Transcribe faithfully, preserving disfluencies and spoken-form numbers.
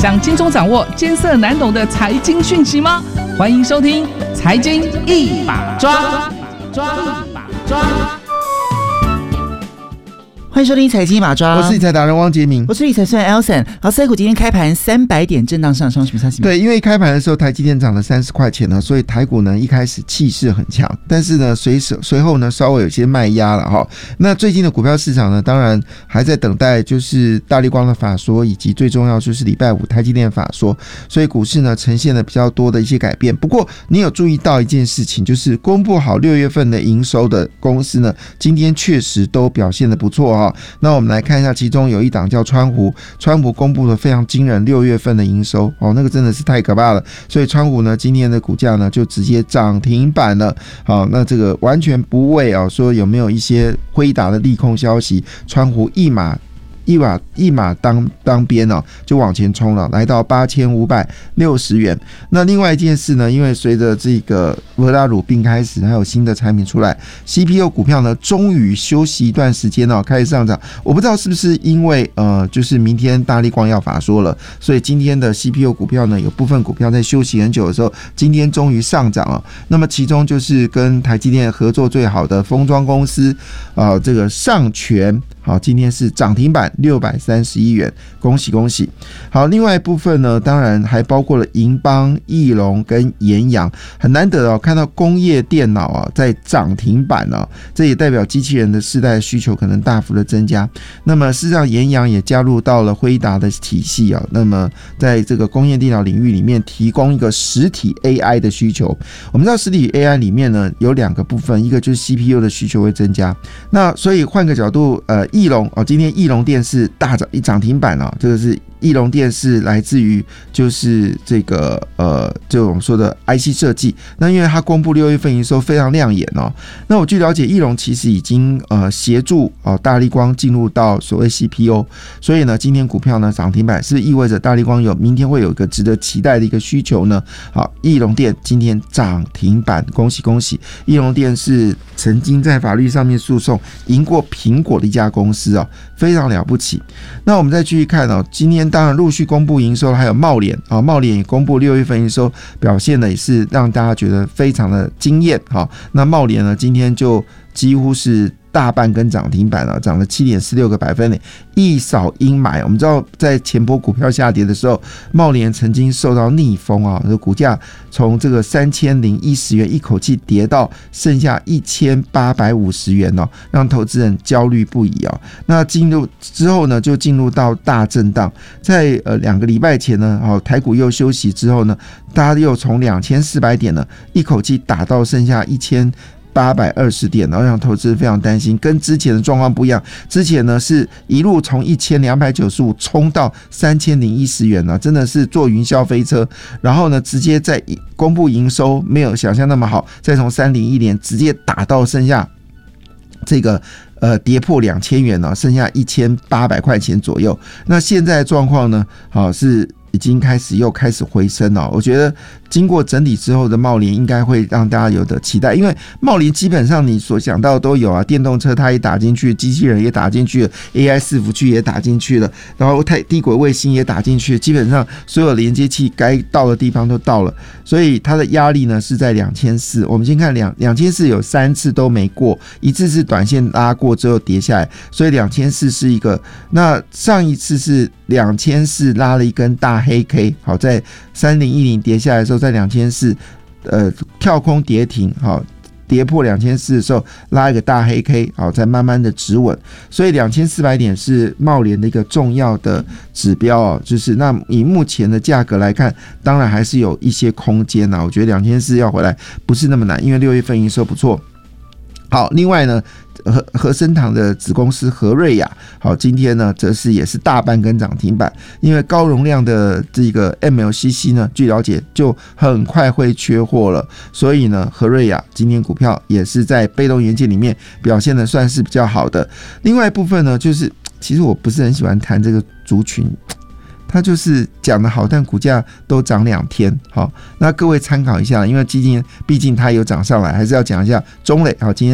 想轻松掌握艰涩难懂的财经讯息吗？欢迎收听《财经一把抓》。 欢迎收听财经一把抓， 我是理财达人汪杰明， 我是理财算 Elson。好，台股今天开盘三百点震荡上升，什么事情？ 对，因为一开盘的时候台积电涨了三十块钱呢，所以台股呢一开始气势很强，但是呢随随后呢稍微有些卖压了哈。那最近的股票市场呢，当然还在等待就是大立光的法说，以及最重要就是礼拜五台积电法说，所以股市呢呈现了比较多的一些改变。不过你有注意到一件事情，就是公布好六月份的营收的公司呢，今天确实都表现得不错哈。那我们来看一下，其中有一档叫川湖，川湖公布了非常惊人六月份的营收哦，那个真的是太可怕了。所以川湖呢，今天的股价呢就直接涨停板了。好，那这个完全不为啊，说有没有一些辉达的利空消息，川湖一马。一马一马当当边哦，就往前冲了，来到八千五百六十元。那另外一件事呢，因为随着这个维拉鲁并开始，还有新的产品出来 ，C P U 股票呢终于休息一段时间哦，开始上涨。我不知道是不是因为呃，就是明天大立光要法说了，所以今天的 C P U 股票呢，有部分股票在休息很久的时候，今天终于上涨了。那么其中就是跟台积电合作最好的封装公司啊、呃，这个上全。好，今天是涨停板六百三十一元，恭喜恭喜。好，另外一部分呢，当然还包括了银邦、翼龙跟研阳，很难得哦，看到工业电脑啊在涨停板啊，这也代表机器人的世代需求可能大幅的增加。那么事实上，研阳也加入到了辉达的体系啊，那么在这个工业电脑领域里面提供一个实体 A I 的需求。我们知道实体 A I 里面呢有两个部分，一个就是 C P U 的需求会增加，那所以换个角度，呃。翼龙哦，今天翼龙电视大涨一涨停板哦，这个是翼龙电视来自于就是这个呃，就我们说的 I C 设计。那因为它公布六月份营收非常亮眼哦，那我据了解，翼龙其实已经呃协助哦大立光进入到所谓 C P U， 所以呢，今天股票呢涨停板，是不是意味着大立光有明天会有一个值得期待的一个需求呢？好，翼龙电今天涨停板，恭喜恭喜！翼龙电是曾经在法律上面诉讼赢过苹果的一家公司哦，非常了不起。那我们再继续看哦，今天当然陆续公布营收，还有茂联啊，茂联也公布六月份营收，表现的也是让大家觉得非常的惊艳哈。那茂联呢，今天就几乎是大半根涨停板了，涨了 七点四六个百分点，一扫阴霾。我们知道在前波股票下跌的时候，茂联曾经受到逆风啊，股价从这个三千零一十元一口气跌到剩下一千八百五十元哦，让投资人焦虑不已啊。那进入之后呢，就进入到大震荡，在呃两个礼拜前呢，哦台股又休息之后呢，大家又从两千四百点呢一口气打到剩下一千。八百二十点，然后让投资人非常担心，跟之前的状况不一样。之前呢是一路从一千两百九十五冲到三千零一十元呢，真的是坐云霄飞车。然后呢，直接在公布营收没有想象那么好，再从三零一年直接打到剩下这个。呃，跌破两千元了，剩下一千八百块钱左右。那现在的状况呢？好、哦、是已经开始又开始回升了。我觉得经过整理之后的茂联应该会让大家有的期待，因为茂联基本上你所想到的都有啊，电动车它也打进去，机器人也打进去了 ，A I 伺服器也打进去了，然后太低轨卫星也打进去了，基本上所有连接器该到的地方都到了，所以它的压力呢是在两千四。我们先看两两千四有三次都没过，一次是短线拉过之后跌下来，所以两千四是一个。那上一次是两千四拉了一根大黑 K， 好，在三零一零跌下来的时候，在两千四呃跳空跌停，好。跌破两千四的时候拉一个大黑 K， 好，再慢慢的止稳，所以两千四百点是茂联的一个重要的指标哦，就是那以目前的价格来看，当然还是有一些空间啊，我觉得两千四要回来不是那么难，因为六月份营收不错。好，另外呢，和和生堂的子公司和瑞亚，好，今天呢则是也是大半根涨停板，因为高容量的这个 M L C C 呢，据了解就很快会缺货了，所以呢，和瑞亚今天股票也是在被动元件里面表现的算是比较好的。另外一部分呢，就是其实我不是很喜欢谈这个族群。它就是讲的好，但股价都涨两天，好，那各位参考一下，因为基金毕竟它有涨上来，还是要讲一下中磊，好，今天。